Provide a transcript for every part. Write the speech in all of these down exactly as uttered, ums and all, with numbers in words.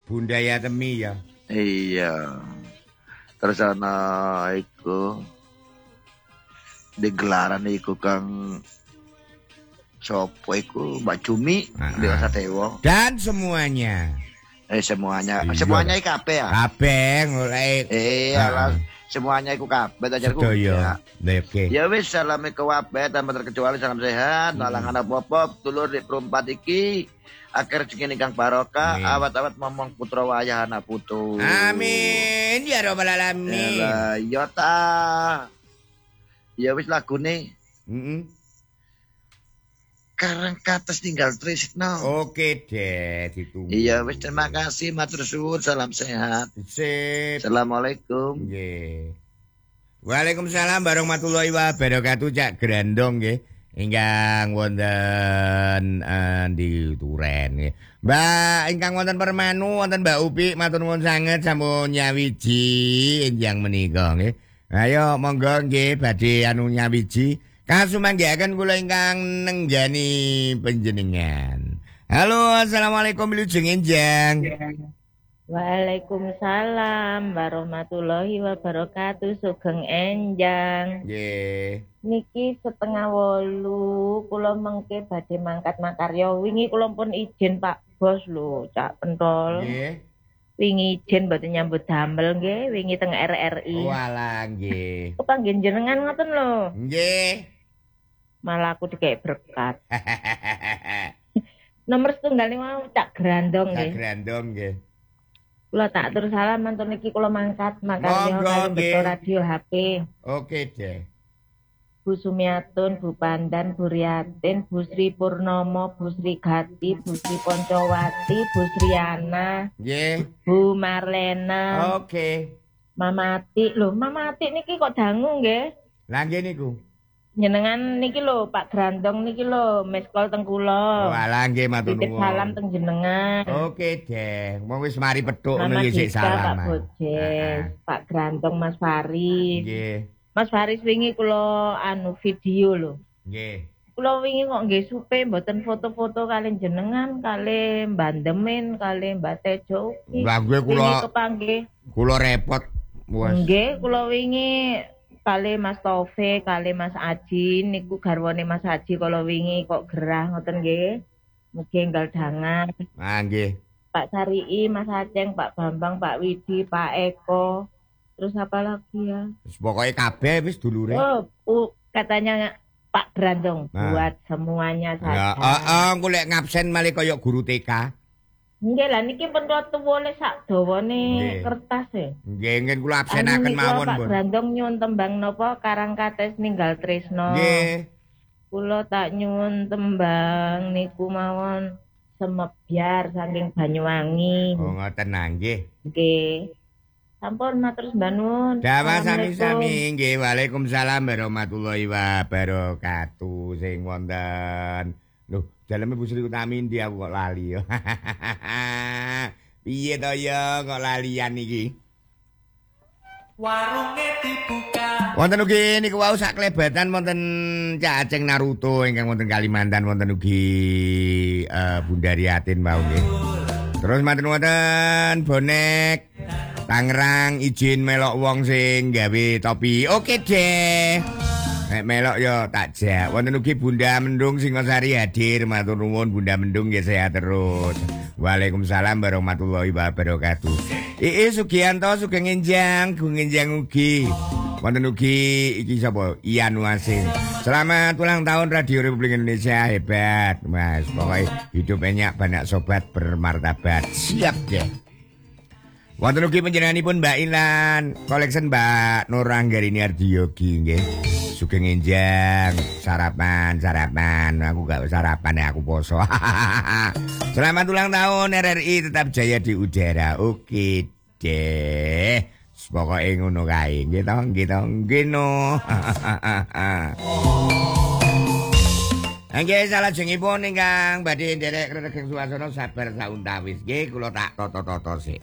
Bunda ya Temi ya. Iya. Terus ana iku di gelaran iku Kang sopo iku Mbak Jumi Dewa Sadewa. Dan semuanya. Eh semuanya, iya. Semuanya iki kabeh ya. Kabeh golek. Iya, semuanya iku kabeh ajarku. Ya. Oke. Ya wis salame kabeh tanpa terkecuali salam sehat, nalangan apa-apa dulur di perumpat iki. Akhir rezeki kang barokah, awat-awat momong putra wayah anak putu. Amin ya rabbal alamin. Ya ta. Ya wis lagune. Heeh. Karang kates tinggal tresno. Oke deh, ditunggu. Iya wis terima kasih matur suwun, salam sehat. Sip. Assalamualaikum. Nggih. Waalaikumsalam warahmatullahi wabarakatuh Cak Grandong nggih. Ingkang wonten di Turen nggih. Mbak ingkang wonten Permanu wonten Mbak Upi matur nuwun sanget sampun nyawiji enjang menika nggih. Ayo monggo nggih badhe anu nyawiji. Kasumanggihaken kula ingkang nenggani panjenengan. Halo, assalamualaikum wilujeng enjang. Waalaikumsalam warahmatullahi wabarakatuh. Sugeng enjang. Nggih. Niki setengah wolu kula mengke badhe mangkat makarya. Wingi kula pun izin Pak Bos lho, Cak Pentol. Nggih. Wingi izin mboten nyambut damel nggih, wingi teng R R I. Walah nggih. Kepanggen jenengan ngoten lho. Nggih. Malah aku dikek berkat. Nomor setunggal mau Cak Grandong nggih. Cak Grandong nggih. Kula tak atur salam mantun niki kula mangkat makarya kaliyan Beto Radio H P. Oke deh. Bu Sumiatun, Bu Pandan, Bu Riatin, Bu Sri Purnomo, Bu Sri Gati, Bu Sri Poncowati, Bu Sriana, Nggih. Bu Marlena. Oke. Mamati lho, Mamati niki kok dangu nggih. Lah nggih niku. Jenengan niki lho Pak Grandong niki lho meskol teng kula. Walah nggih matur nuwun. Salam teng jenengan. Oke deh, wong wis mari petuk ngono Mama sik salam. Pak Bojes, Pak Grandong, Mas Faris. Nggih. Mas Faris wingi kula anu video lho. Nggih. Kula wingi kok nggih supe mboten foto-foto kalian jenengan, kali Bandemin, kali Mbak Tejo. Lah gue kula kepanggih. Kula repot. Wes. Nggih, kula wingi kali Mas Taufik, kali Mas Aji niku garwane Mas Aji kala wingi kok gerah ngoten nggih. Mugi enggal dangan. Ah nggih. Pak Sarii, Mas Aceng, Pak Bambang, Pak Widi, Pak Eko. Terus apa lagi ya? Wis pokoke kabeh wis dulure. Oh, uh, katanya Pak Grandong nah. Buat semuanya saja. Ya, heeh, engko lek ngabsen malih kaya guru T K. Nggih lah niki pun tuwone sak dawane kertas e. Nggih, nggih kula absenaken mawon, Pak Grandong nyuwun tembang napa Karang Kates Ninggal Tresno. Nggih. Kula tak nyuwun tembang niku mawon Semebyar saking Banyuwangi. Oh ngoten nggih. Nggih. Sampun matur sembah nuwun. Dawa sami-sami nggih. Waalaikumsalam warahmatullahi wabarakatuh sing wonten. Loh, daleme Bu Sri Utami ndi aku kok lali ya. Piye to ya kok lalian iki? Warunge dibuka. Wonten ugi niku wau sak klebatan wonten Cak Aceng Naruto ingkang wonten Kalimantan wonten ugi uh, Bunda Riatin wau nggih. Terus matur wonten bonek Tangerang izin melok wong sing gawe topi. Oke deh. Nek melok yo tak jak. Wonten ugi Bunda Mendung Singosari hadir. Matur nuwun Bunda Mendung nggih sehat terus. Waalaikumsalam warahmatullahi wabarakatuh. Ii Sugianto Sugeng Enjang, Gung Enjang ugi. Wonten ugi iki sapa? Ian Wasin. Selamat ulang tahun Radio Republik Indonesia, hebat. Mas, pokoknya hidup banyak banyak sobat bermartabat. Siap deh. Wonten ugi panjenenganipun Mbak Ilan, koleksen Mbak Nuranggarini Ardiyogi nggih. Sugeng enjang, sarapan, sarapan. Aku gak sarapan ya, aku poso. Selamat ulang tahun R R I tetap jaya di udara. Oke deh. Pokoknya ngono kae. Nggih to, nggih to, nggih no. Nggih salajengipun ingkang badhe nderek Regeng Suwasana sabar sauntawis. Nggih kula tak toto-toto sik.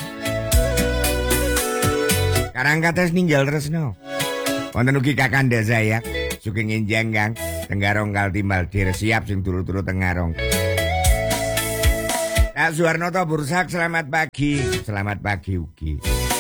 Karang Kates Ninggal Tresno. Wonten ugi Kakanda saya Sugeng Enjang Kang Tenggarong kal timbal dir siap sing turu-turu Tenggarong. Kak Suwarnoto Bursak, selamat pagi. Selamat pagi Ugi.